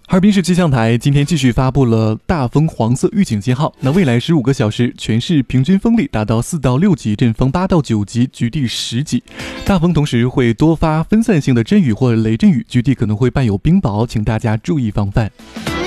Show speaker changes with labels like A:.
A: 哈尔滨市气象台今天继续发布了大风黄色预警信号，那未来15个小时全市平均风力达到4到6级，阵风8到9级，局地10级。大风同时会多发分散性的阵雨或雷阵雨，局地可能会伴有冰雹，请大家注意防范。